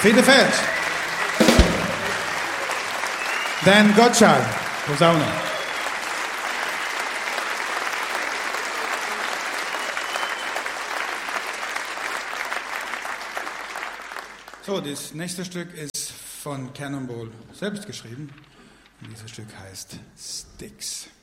Fedefeld. Dan Gottschall, Posaune. So, das nächste Stück ist von Cannonball selbst geschrieben. Und dieses Stück heißt Styx.